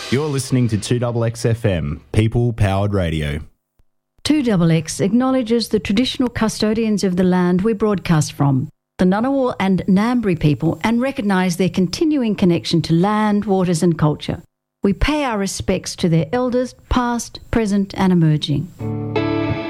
You're listening to 2XX FM, People Powered Radio. 2XX acknowledges the traditional custodians of the land we broadcast from, the Ngunnawal and Ngambri people, and recognise their continuing connection to land, waters and culture. We pay our respects to their elders, past, present and emerging.